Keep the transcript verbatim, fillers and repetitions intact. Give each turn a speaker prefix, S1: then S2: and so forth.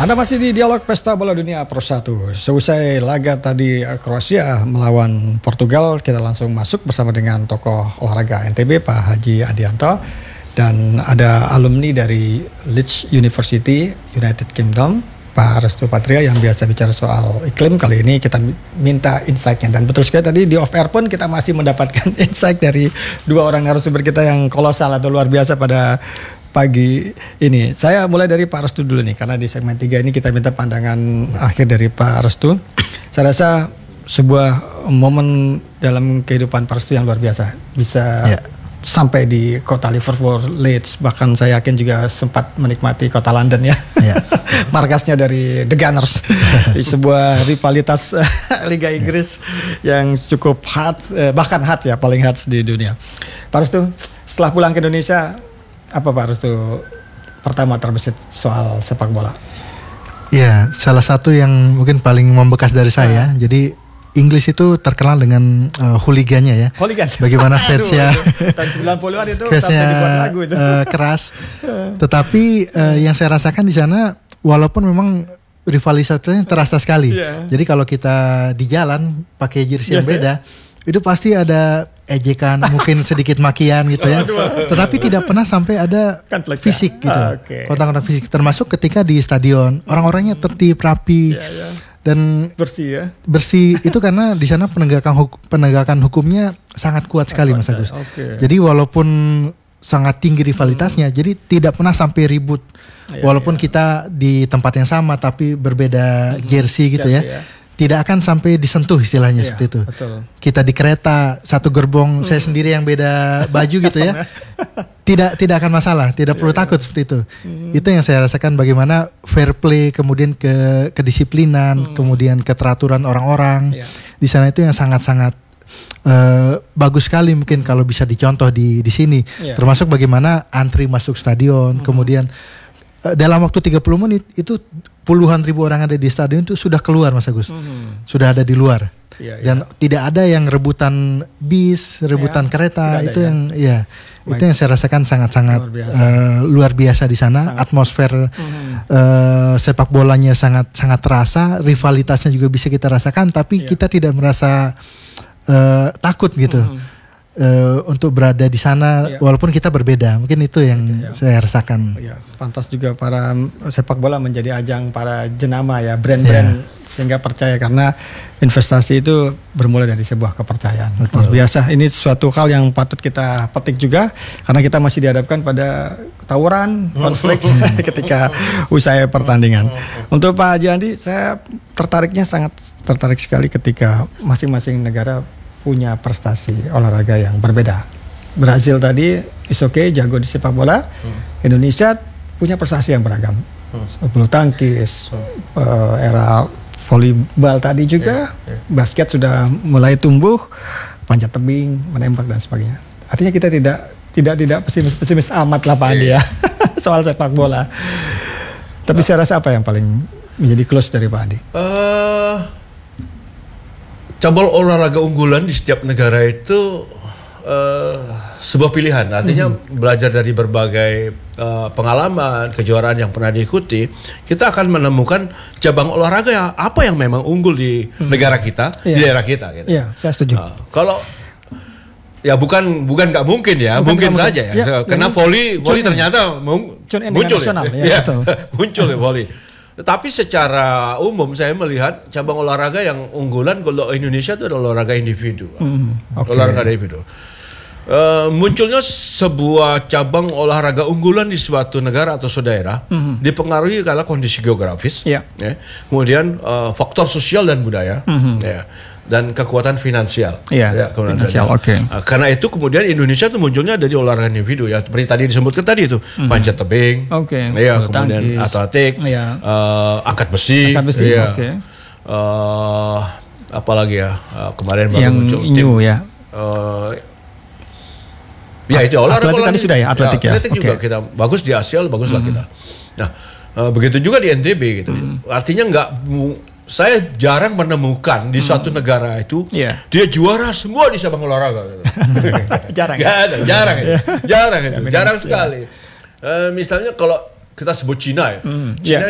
S1: Anda masih di Dialog Pesta Bola Dunia Pro satu. Seusai laga tadi Kroasia melawan Portugal, kita langsung masuk bersama dengan tokoh olahraga N T B Pak Haji Adianto. Dan ada alumni dari Leeds University, United Kingdom, Pak Restu Patria yang biasa bicara soal iklim. Kali ini kita minta insight-nya. Dan betul sekali tadi di off-air pun kita masih mendapatkan insight dari dua orang narasumber kita yang kolosal atau luar biasa pada pagi ini. Saya mulai dari Pak Restu dulu nih, karena di segmen tiga ini kita minta pandangan akhir dari Pak Restu. Saya rasa sebuah momen dalam kehidupan Pak Restu yang luar biasa. Bisa ya. Sampai di kota Liverpool, Leeds, bahkan saya yakin juga sempat menikmati kota London ya. Ya. Markasnya dari The Gunners. Di sebuah rivalitas Liga Inggris ya. yang cukup hard, bahkan hard ya, paling hard di dunia. Pak Restu, setelah pulang ke Indonesia, apa Pak Restu pertama terbesit soal sepak bola?
S2: Ya, salah satu yang mungkin paling membekas dari saya. Nah. Jadi Inggris itu terkenal dengan uh, hooligannya ya.
S1: Hooligan.
S2: Bagaimana fansnya
S1: tahun sembilan puluhan itu sampai dibuat lagu itu.
S2: Uh, keras. Tetapi uh, yang saya rasakan di sana, walaupun memang rivalitasnya terasa sekali. Yeah. Jadi kalau kita di jalan pakai jersey yes, yang beda, ya? Itu pasti ada ejekan, mungkin sedikit makian gitu ya. Tetapi tidak pernah sampai ada fisik gitu. Ah, okay. Kontak-kontak fisik, termasuk ketika di stadion. Orang-orangnya tertib, rapi. Yeah, yeah. Dan
S1: bersih ya.
S2: Bersih itu karena di sana penegakan hukum, penegakan hukumnya sangat kuat sekali Mas Agus. Okay. Jadi walaupun sangat tinggi rivalitasnya, hmm. jadi tidak pernah sampai ribut. Ya, walaupun ya. Kita di tempat yang sama tapi berbeda hmm. jersey gitu jersey, ya. ya. Tidak akan sampai disentuh istilahnya ya, seperti itu. Betul. Kita di kereta satu gerbong, hmm. saya sendiri yang beda baju gitu ya. Tidak tidak akan masalah, tidak perlu yeah, takut yeah. seperti itu. Mm. Itu yang saya rasakan, bagaimana fair play, kemudian ke kedisiplinan, mm. kemudian keteraturan orang-orang. Yeah. Di sana itu yang sangat-sangat uh, bagus sekali mungkin kalau bisa dicontoh di di sini. Yeah. Termasuk bagaimana antri masuk stadion, mm. kemudian uh, dalam waktu tiga puluh menit itu puluhan ribu orang ada di stadion itu sudah keluar Mas Agus. Mm. Sudah ada di luar. Yeah, Dan yeah. tidak ada yang rebutan bis, rebutan yeah. kereta, ada, itu ya. yang ya. Baik. Itu yang saya rasakan sangat-sangat luar biasa, uh, luar biasa di sana. Sangat. Atmosfer mm-hmm. uh, sepak bolanya sangat sangat terasa, rivalitasnya juga bisa kita rasakan, tapi yeah. kita tidak merasa uh, takut gitu mm-hmm. uh, untuk berada di sana, yeah. walaupun kita berbeda. Mungkin itu yang yeah. saya rasakan. Yeah. Pantas juga para sepak bola menjadi ajang para jenama ya, brand-brand yeah. sehingga percaya, karena investasi itu bermula dari sebuah kepercayaan. Luar biasa. Ini suatu hal yang patut kita petik juga, karena kita masih dihadapkan pada tawuran, konflik ketika usai pertandingan. Untuk Pak Haji Andi, saya tertariknya sangat tertarik sekali ketika masing-masing negara punya prestasi olahraga yang berbeda. Brazil tadi is okay, jago di sepak bola. Indonesia punya prestasi yang beragam. Bulu tangkis, uh, era volleyball tadi juga, yeah, yeah. basket sudah mulai tumbuh, panjat tebing, menembak dan sebagainya. Artinya kita tidak tidak tidak pesimis-pesimis amat lah Pak Andi yeah. ya soal sepak bola. Tapi uh, saya rasa apa yang paling menjadi close dari Pak Andi?
S3: Uh, cabang olahraga unggulan di setiap negara itu uh, sebuah pilihan. Artinya mm-hmm. belajar dari berbagai uh, pengalaman, kejuaraan yang pernah diikuti, kita akan menemukan cabang olahraga yang apa yang memang unggul di mm-hmm. negara kita, yeah. di daerah kita. Gitu.
S1: Iya, yeah, saya setuju.
S3: Uh, kalau ya bukan bukan nggak mungkin ya, bukan mungkin saja ya. ya Karena voli, voli ternyata mung, muncul ya, ya, ya betul. muncul ya voli. Tetapi secara umum saya melihat cabang olahraga yang unggulan kalau Indonesia itu adalah olahraga individu, mm, okay. olahraga individu. Uh, munculnya sebuah cabang olahraga unggulan di suatu negara atau suatu daerah mm-hmm. dipengaruhi karena kondisi geografis, yeah. ya, kemudian uh, faktor sosial dan budaya, mm-hmm. ya, dan kekuatan finansial.
S1: Yeah, ya, finansial, oke. Okay.
S3: Uh, karena itu kemudian Indonesia itu munculnya dari olahraga individu ya, seperti tadi disebutkan tadi itu mm-hmm. panjat tebing, okay. ya, kemudian tangkis. atletik, yeah. uh, angkat besi,
S1: angkat besi,
S3: ya,
S1: okay.
S3: uh, apalagi ya uh, kemarin baru
S1: yang
S3: muncul
S1: new
S3: tim, ya. Uh, Ya itu olahraga
S1: atletik tadi sudah ya, atletik ya.
S3: ya. Atletik okay. juga kita bagus di Asia, baguslah mm-hmm. kita. Nah, uh, begitu juga di N T B gitu. Mm-hmm. Artinya nggak, saya jarang menemukan di mm-hmm. suatu negara itu yeah. dia juara semua di cabang olahraga. Gitu.
S1: jarang.
S3: Gak ada, jarang itu, jarang itu, jarang sekali. Uh, misalnya kalau kita sebut Cina ya, mm, Cina yeah.